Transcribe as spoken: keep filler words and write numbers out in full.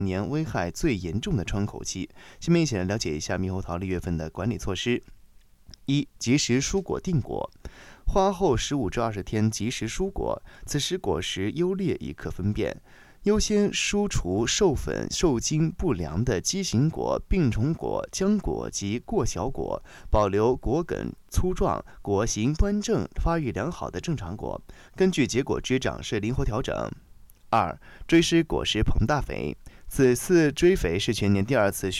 年危害最严重的窗口期。下面一起来了解一下猕猴桃六月份的管理措施。一、及时蔬果定果。花后十五至二十天及时蔬果，此时果实优劣已可分辨。优先蔬除授粉、受精不良的畸形果、病虫果、浆果及过小果，保留果梗粗壮、果形端正、发育良好的正常果，根据结果枝长势灵活调整。二、追施果实膨大肥。此次追肥是全年第二次